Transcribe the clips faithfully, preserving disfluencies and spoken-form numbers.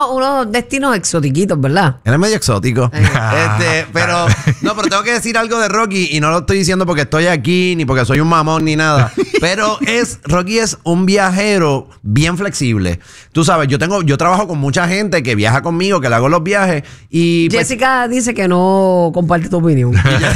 unos destinos exotiquitos, ¿verdad? Eres medio exótico. este, pero, no, pero tengo que decir algo de Rocky y no lo estoy diciendo porque estoy aquí, ni porque soy un mamón, ni nada. Pero es, Rocky es un viajero bien flexible. Tú sabes, yo tengo, yo trabajo con mucha gente que viaja conmigo, que le hago los viajes y... Pues, Jessica dice que no comparte tu opinión.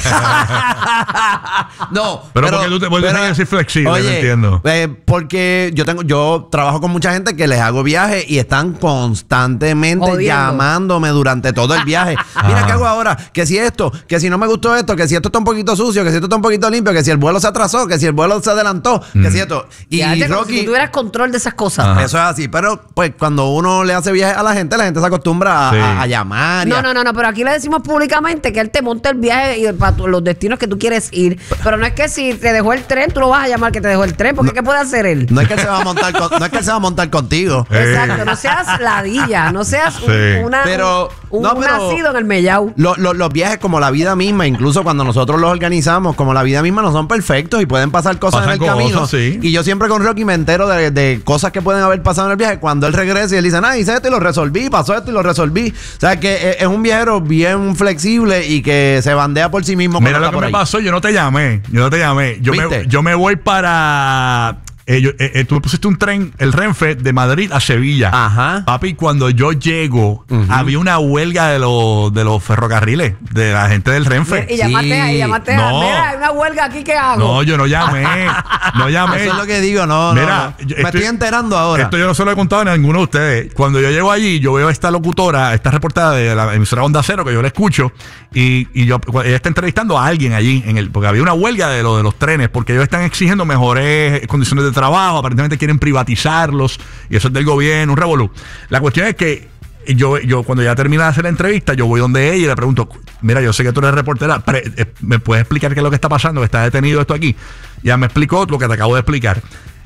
no, pero, pero porque tú te vuelves a decir flexible, oye, no entiendo. Eh, porque yo tengo, yo trabajo con mucha gente que les hago viajes y están constantemente Odiando. llamándome durante todo el viaje. Mira, ¿qué hago ahora? Que si esto, que si no me gustó esto, que si esto está un poquito sucio, que si esto está un poquito limpio, que si el vuelo se atrasó, que si el vuelo se adelantó, mm. que si esto. Y ya, Rocky, como si tú tuvieras control de esas cosas. Ajá. Eso es así. Pero pues cuando uno le hace viajes a la gente, la gente se acostumbra a, sí. a, a llamar. No, a... no, no, no, pero aquí le decimos públicamente que él te monta el viaje y para los destinos que tú quieres ir. Pero no es que si te dejó el tren, tú lo vas a llamar que te dejó el tren, porque no, ¿qué puede hacer él? No es que él se va a montar, con, no es que él se va a montar contigo. Exacto, no seas ladilla, no seas sí. un, una, pero, un, no, un pero nacido en el Mellau. Lo, lo, los viajes como la vida misma, incluso cuando nosotros los organizamos, como la vida misma no son perfectos y pueden pasar cosas Pasan en el cosas, camino. Sí. Y yo siempre con Rocky me entero de, de cosas que pueden haber pasado en el viaje. Cuando él regresa y él dice, ah, hice esto y lo resolví, pasó esto y lo resolví. O sea, que es, es un viajero bien flexible y que se bandea por sí mismo. Mira lo que me ahí. pasó, yo no te llamé, yo no te llamé. Yo, me, yo me voy para... Eh, yo, eh, eh, tú me pusiste un tren, el Renfe, de Madrid a Sevilla. Ajá. Papi, cuando yo llego, uh-huh. había una huelga de los, de los ferrocarriles, de la gente del Renfe. Y, y llamaste, sí. y llamaste no. a, mira, hay una huelga aquí, ¿qué hago? No, yo no llamé, no llamé. Eso es lo que digo, no, mira, no, no. Me estoy, estoy enterando ahora. Esto yo no se lo he contado a ninguno de ustedes. Cuando yo llego allí, yo veo a esta locutora, esta reportera de la emisora Onda Cero, que yo la escucho, y, y yo, ella está entrevistando a alguien allí, en el, porque había una huelga de, lo, de los trenes, porque ellos están exigiendo mejores condiciones de trabajo, aparentemente quieren privatizarlos y eso es del gobierno, un revolú. La cuestión es que yo, yo cuando ya termina de hacer la entrevista, yo voy donde ella y le pregunto, mira, yo sé que tú eres reportera, pre, eh, ¿me puedes explicar qué es lo que está pasando? Que está detenido esto aquí. Ya me explicó lo que te acabo de explicar.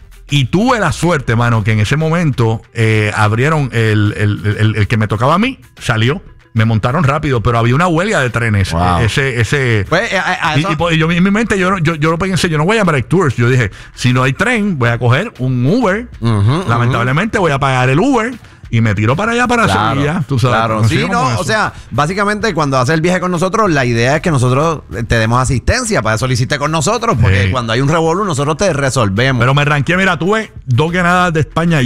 Y tuve la suerte, mano, que en ese momento eh, abrieron el, el, el, el que me tocaba a mí, salió. Me montaron rápido, pero había una huelga de trenes. Wow. Ese, ese. Pues, a, a y, y, y yo en mi mente, yo, yo, yo lo pensé, yo no voy a llamar a Tours. Yo dije, si no hay tren, voy a coger un Uber. Uh-huh, Lamentablemente uh-huh. voy a pagar el Uber. Y me tiro para allá, para claro, Sevilla. Tú sabes. Claro, sí, no. O sea, básicamente cuando haces el viaje con nosotros, la idea es que nosotros te demos asistencia. Para eso lo hiciste con nosotros. Porque sí. cuando hay un revolú, nosotros te resolvemos. Pero me ranqué, mira, tuve dos ganadas de España.